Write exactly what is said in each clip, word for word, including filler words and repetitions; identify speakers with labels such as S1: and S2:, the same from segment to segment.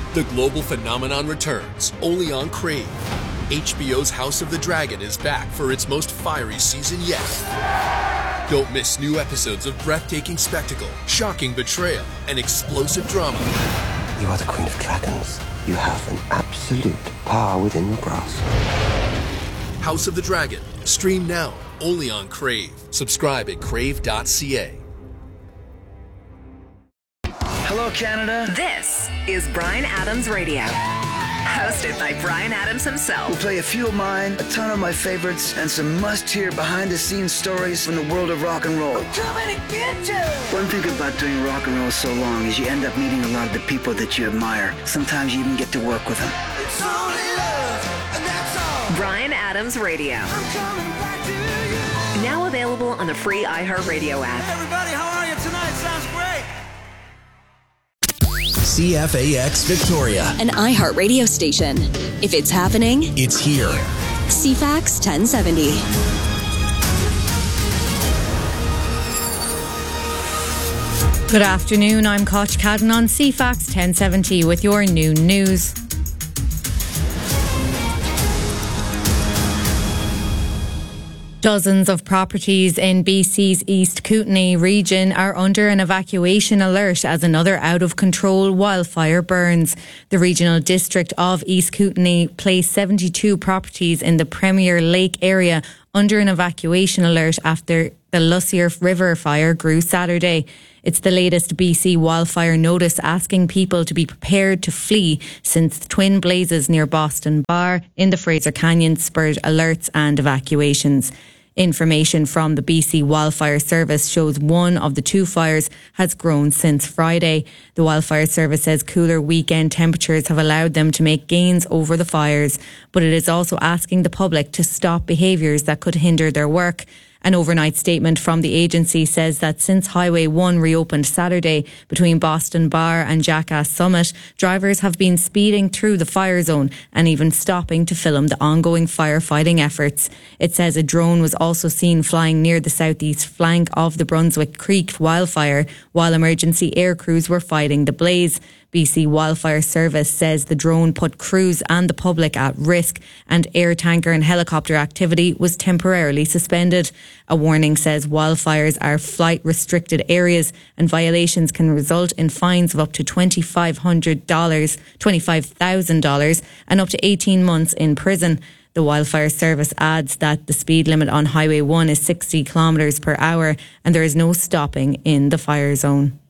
S1: The global phenomenon returns, only on Crave. H B O's House of the Dragon is back for its most fiery season yet. Don't miss new episodes of breathtaking spectacle, shocking betrayal, and explosive drama.
S2: You are the Queen of Dragons. You have an absolute power within your grasp.
S1: House of the Dragon. Stream now, only on Crave. Subscribe at crave dot c a.
S3: Hello, Canada.
S4: This is Bryan Adams Radio. Hosted by Bryan Adams himself.
S3: We'll play a few of mine, a ton of my favorites, and some must-hear behind-the-scenes stories from the world of rock and roll.
S5: I'm coming to get you!
S3: One thing about doing rock and roll so long is you end up meeting a lot of the people that you admire. Sometimes you even get to work with them.
S5: It's only love, and that's all.
S4: Bryan Adams Radio.
S5: I'm coming back to you.
S4: Now available on the free iHeartRadio app.
S5: Hey everybody, how are you tonight? Sounds great.
S6: C F A X Victoria,
S7: an iHeart radio station. If it's happening,
S6: it's here.
S7: C FAX ten seventy.
S8: Good afternoon, I'm Koch Cadden on C FAX ten seventy with your noon news. Dozens of properties in B C's East Kootenay region are under an evacuation alert as another out-of-control wildfire burns. The regional district of East Kootenay placed seventy-two properties in the Premier Lake area under an evacuation alert after the Lussier River fire grew Saturday. It's the latest B C wildfire notice asking people to be prepared to flee since the twin blazes near Boston Bar in the Fraser Canyon spurred alerts and evacuations. Information from the B C Wildfire Service shows one of the two fires has grown since Friday. The Wildfire Service says cooler weekend temperatures have allowed them to make gains over the fires, but it is also asking the public to stop behaviours that could hinder their work. An overnight statement from the agency says that since Highway one reopened Saturday between Boston Bar and Jackass Summit, drivers have been speeding through the fire zone and even stopping to film the ongoing firefighting efforts. It says a drone was also seen flying near the southeast flank of the Brunswick Creek wildfire while emergency air crews were fighting the blaze. B C Wildfire Service says the drone put crews and the public at risk and air tanker and helicopter activity was temporarily suspended. A warning says wildfires are flight restricted areas and violations can result in fines of up to twenty-five hundred dollars, twenty-five thousand dollars and up to eighteen months in prison. The Wildfire Service adds that the speed limit on Highway one is sixty kilometres per hour and there is no stopping in the fire zone.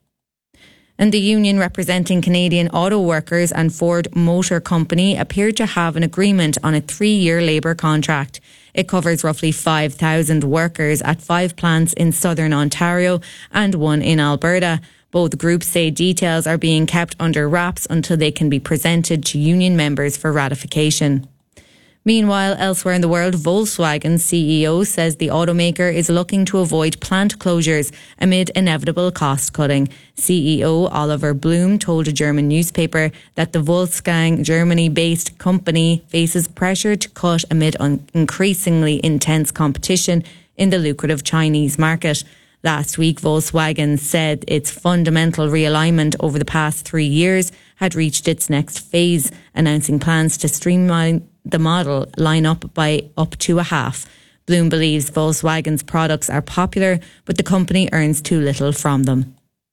S8: And the union representing Canadian auto workers and Ford Motor Company appeared to have an agreement on a three-year labour contract. It covers roughly five thousand workers at five plants in southern Ontario and one in Alberta. Both groups say details are being kept under wraps until they can be presented to union members for ratification. Meanwhile, elsewhere in the world, Volkswagen's C E O says the automaker is looking to avoid plant closures amid inevitable cost cutting. C E O Oliver Blume told a German newspaper that the Volkswagen Germany-based company faces pressure to cut amid un- increasingly intense competition in the lucrative Chinese market. Last week, Volkswagen said its fundamental realignment over the past three years had reached its next phase, announcing plans to streamline the model line-up by up to a half. Bloom believes Volkswagen's products are popular, but the company earns too little from them.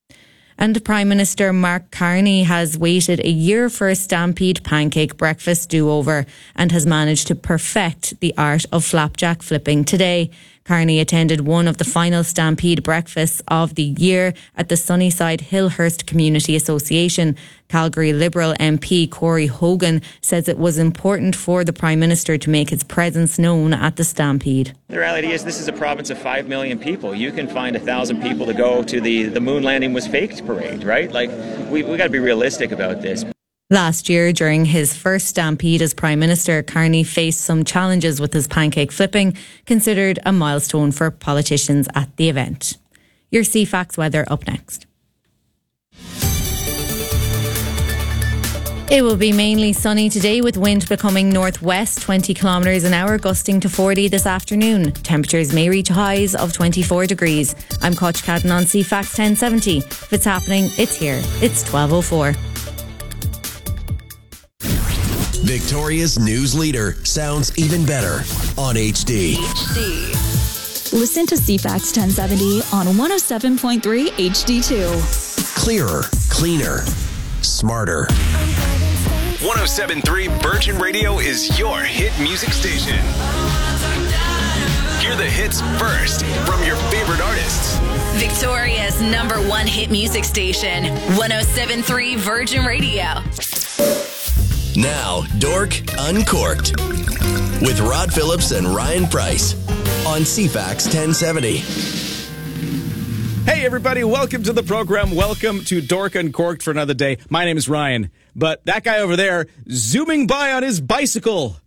S8: And Prime Minister Mark Carney has waited a year for a Stampede pancake breakfast do-over and has managed to perfect the art of flapjack flipping today. Carney attended one of the final Stampede breakfasts of the year at the Sunnyside Hillhurst Community Association. Calgary Liberal M P Corey Hogan says it was important for the Prime Minister to make his presence known at the Stampede.
S9: The reality is this is a province of five million people. You can find a thousand people to go to the, the moon landing was faked parade, right? Like, we we got to be realistic about this.
S8: Last year, during his first Stampede as Prime Minister, Carney faced some challenges with his pancake flipping, considered a milestone for politicians at the event. Your C FAX weather up next. It will be mainly sunny today with wind becoming northwest twenty kilometres an hour, gusting to forty this afternoon. Temperatures may reach highs of twenty-four degrees. I'm Koch Cadden on C FAX ten seventy. If it's happening, it's here. It's twelve oh four.
S6: Victoria's news leader sounds even better on H D.
S10: H D. Listen to C FAX ten seventy on one oh seven point three H D two.
S6: Clearer, cleaner, smarter.
S11: one oh seven point three Virgin Radio is your hit music station. Hear the hits first from your favorite artists.
S4: Victoria's number one hit music station, one oh seven point three Virgin Radio.
S6: Now, Dork Uncorked with Rod Phillips and Ryan Price on C FAX ten seventy.
S12: Hey, everybody. Welcome to the program. Welcome to Dork Uncorked for another day. My name is Ryan, but that guy over there zooming by on his bicycle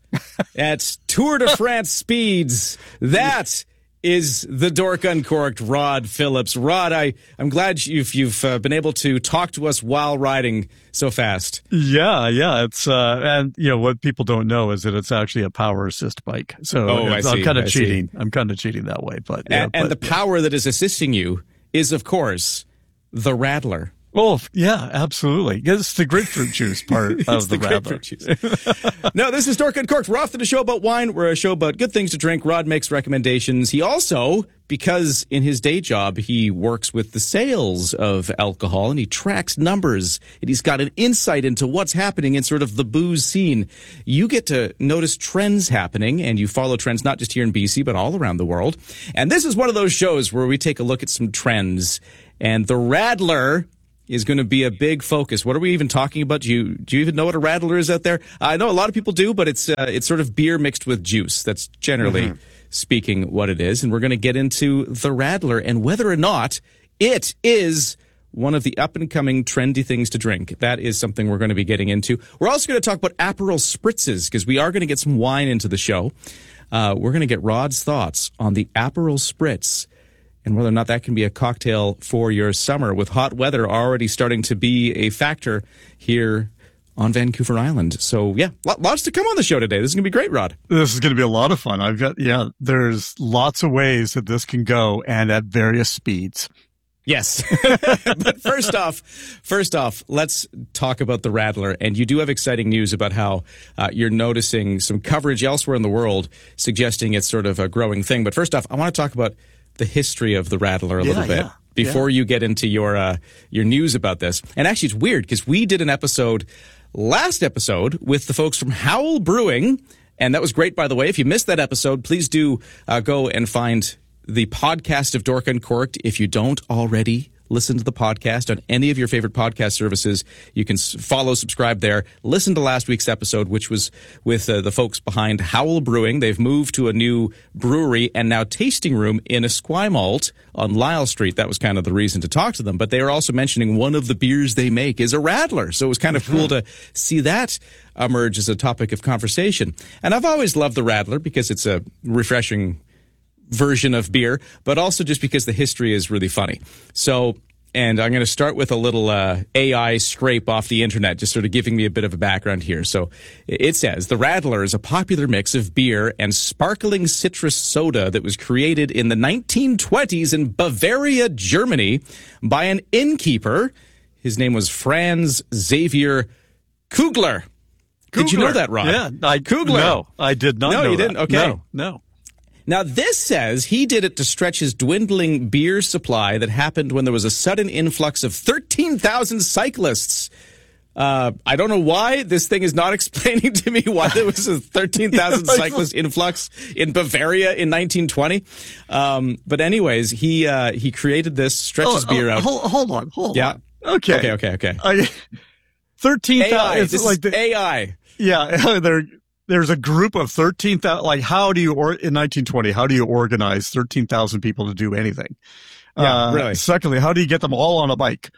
S12: at Tour de France speeds. That is the Dork Uncorked, Rod Phillips. Rod, I, I'm glad you've, you've uh, been able to talk to us while riding so fast.
S13: Yeah, yeah. It's uh, and you know what people don't know is that it's actually a power assist bike. So
S12: oh, I see,
S13: I'm kind of
S12: I
S13: cheating.
S12: See.
S13: I'm kind of cheating that way. But yeah,
S12: and, and
S13: but,
S12: the power that is assisting you is, of course, the Rattler.
S13: Oh, yeah, absolutely. It's the grapefruit juice part of the, the Rattler.
S12: Juice. No, this is Dork Uncorked. We're off to the show about wine. We're a show about good things to drink. Rod makes recommendations. He also, because in his day job, he works with the sales of alcohol and he tracks numbers and he's got an insight into what's happening in sort of the booze scene. You get to notice trends happening and you follow trends not just here in B C, but all around the world. And this is one of those shows where we take a look at some trends. And the Rattler is going to be a big focus. What are we even talking about? Do you do you even know what a Rattler is out there? I know a lot of people do, but it's uh, it's sort of beer mixed with juice. That's generally mm-hmm. speaking what it is. And we're going to get into the Rattler and whether or not it is one of the up-and-coming trendy things to drink. That is something we're going to be getting into. We're also going to talk about Aperol Spritzes because we are going to get some wine into the show. Uh, we're going to get Rod's thoughts on the Aperol Spritz and whether or not that can be a cocktail for your summer with hot weather already starting to be a factor here on Vancouver Island. So, yeah, lots to come on the show today. This is going to be great, Rod.
S13: This is going to be a lot of fun. I've got, yeah, there's lots of ways that this can go and at various speeds.
S12: Yes. But first off, first off, let's talk about the Rattler. And you do have exciting news about how uh, you're noticing some coverage elsewhere in the world suggesting it's sort of a growing thing. But first off, I want to talk about the history of the Rattler a
S13: yeah,
S12: little bit
S13: yeah,
S12: before
S13: yeah.
S12: you get into your uh, your news about this. And actually, it's weird because we did an episode, last episode, with the folks from Howl Brewing. And that was great, by the way. If you missed that episode, please do uh, go and find the podcast of Dork Uncorked. If you don't already listen to the podcast on any of your favorite podcast services, you can follow, subscribe there. Listen to last week's episode, which was with uh, the folks behind Howl Brewing. They've moved to a new brewery and now tasting room in Esquimalt on Lyle Street. That was kind of the reason to talk to them. But they were also mentioning one of the beers they make is a Rattler. So it was kind of mm-hmm. cool to see that emerge as a topic of conversation. And I've always loved the Rattler because it's a refreshing version of beer, but also just because the history is really funny. So, and I'm going to start with a little uh, A I scrape off the internet, just sort of giving me a bit of a background here. So it says, the Rattler is a popular mix of beer and sparkling citrus soda that was created in the nineteen twenties in Bavaria, Germany by an innkeeper. His name was Franz Xavier Kugler. Kugler. Did you know that, Ron?
S13: Yeah, I,
S12: Kugler.
S13: No, I did not
S12: no,
S13: know
S12: No, you
S13: that.
S12: didn't? Okay.
S13: No, no.
S12: Now, this says he did it to stretch his dwindling beer supply that happened when there was a sudden influx of thirteen thousand cyclists. Uh, I don't know why this thing is not explaining to me why there was a thirteen thousand cyclist influx in Bavaria in nineteen twenty. Um, but anyways, he uh, he created this, stretches
S13: oh,
S12: beer
S13: oh,
S12: out.
S13: Hold, hold on, hold
S12: yeah.
S13: on. Okay.
S12: Okay, okay, okay.
S13: Uh, thirteen thousand.
S12: A I. This
S13: like
S12: is
S13: the,
S12: A I.
S13: Yeah, they're... There's a group of thirteen thousand, like how do you, or in nineteen twenty, how do you organize thirteen thousand people to do anything?
S12: Yeah,
S13: uh,
S12: really.
S13: Secondly, how do you get them all on a bike,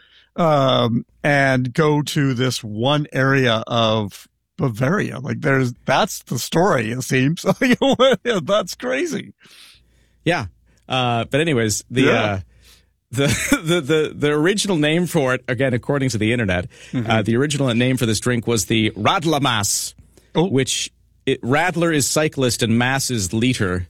S13: um, and go to this one area of Bavaria? Like there's, that's the story, it seems. That's crazy.
S12: Yeah. Uh, but anyways, the, yeah. uh, The, the, the, the original name for it, again, according to the internet, mm-hmm. uh, the original name for this drink was the Radlermass, oh. which it, Rattler is cyclist and mass is liter.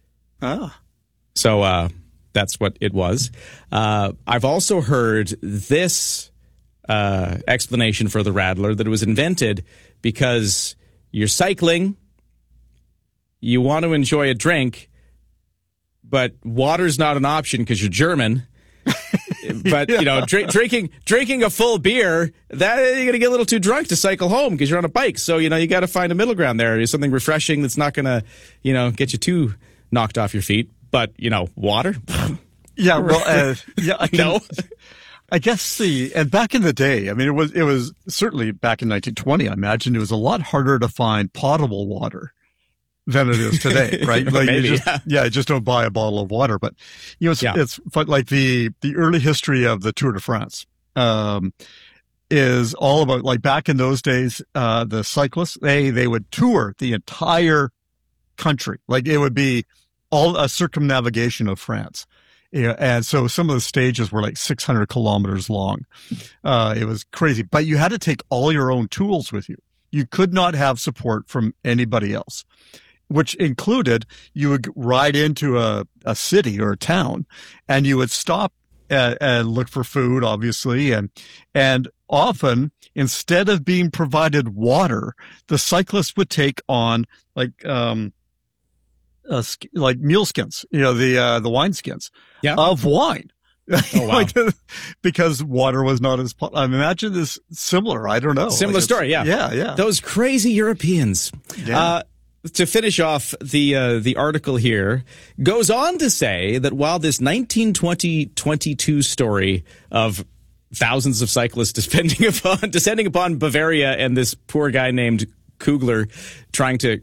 S13: Ah.
S12: So, uh, that's what it was. Uh, I've also heard this, uh, explanation for the Rattler, that it was invented because you're cycling, you want to enjoy a drink, but water's not an option because you're German. But, yeah. you know, drink, drinking drinking a full beer, that you're going to get a little too drunk to cycle home because you're on a bike. So, you know, you got to find a middle ground there. There's something refreshing that's not going to, you know, get you too knocked off your feet. But, you know, water?
S13: Yeah, well, uh, yeah, I can,
S12: no.
S13: I guess the, and back in the day, I mean, it was, it was certainly back in nineteen twenty, I imagine it was a lot harder to find potable water than it is today, right? Like
S12: Maybe,
S13: you just,
S12: yeah.
S13: yeah, just don't buy a bottle of water. But, you know, it's,
S12: Yeah.
S13: it's fun, like the, the early history of the Tour de France, um, is all about, like, back in those days, uh, the cyclists, they, they would tour the entire country. Like, it would be all a circumnavigation of France. Yeah, and so some of the stages were like six hundred kilometers long. Uh, it was crazy, but you had to take all your own tools with you. You could not have support from anybody else, which included you would ride into a, a city or a town and you would stop and, and look for food, obviously. And, and often instead of being provided water, the cyclists would take on like, um, Uh, like mule skins, you know, the, uh, the wine skins
S12: yeah.
S13: of wine.
S12: Oh, wow.
S13: Like, because water was not as, I imagine this similar. I don't know.
S12: Similar
S13: like
S12: story. Yeah.
S13: Yeah. Yeah.
S12: Those crazy Europeans.
S13: Yeah.
S12: Uh, to finish off the, uh, the article here goes on to say that while this nineteen twenty twenty-two story of thousands of cyclists descending upon, descending upon Bavaria and this poor guy named Kugler trying to